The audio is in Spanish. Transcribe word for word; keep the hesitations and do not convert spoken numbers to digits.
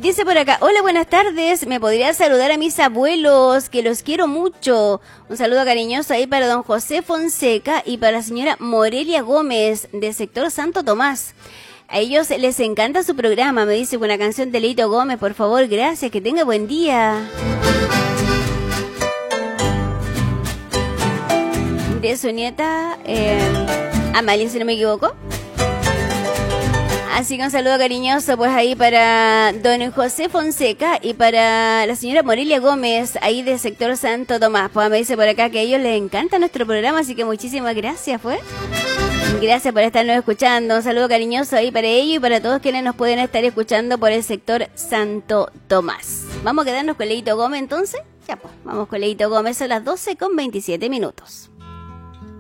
Dice por acá, hola, buenas tardes, ¿me podría saludar a mis abuelos, que los quiero mucho? Un saludo cariñoso ahí para don José Fonseca y para la señora Morelia Gómez, de sector Santo Tomás. A ellos les encanta su programa, me dice una canción de Leito Gómez, por favor, gracias, que tenga buen día. De su nieta, eh, Amalia, si no me equivoco. Así que un saludo cariñoso pues ahí para don José Fonseca y para la señora Morelia Gómez, ahí del sector Santo Tomás. Pues me dice por acá que a ellos les encanta nuestro programa, así que muchísimas gracias, pues. Gracias por estarnos escuchando. Un saludo cariñoso ahí para ellos y para todos quienes nos pueden estar escuchando por el sector Santo Tomás. Vamos a quedarnos con Leito Gómez entonces. Ya pues, vamos con Leito Gómez a las doce con veintisiete minutos.